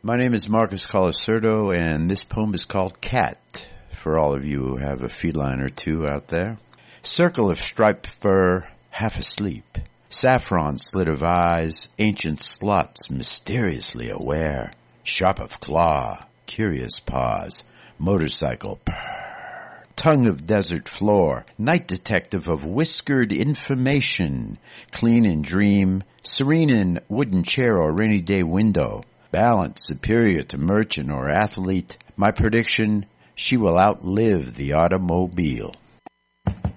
My name is Marcus Colasurdo, and this poem is called Cat, for all of you who have a feline or two out there. Circle of striped fur, half asleep. Saffron slit of eyes, ancient slots mysteriously aware. Sharp of claw, curious paws, motorcycle purr. Tongue of desert floor, night detective of whiskered information. Clean in dream, serene in wooden chair or rainy day window. Balance superior to merchant or athlete. My prediction, she will outlive the automobile.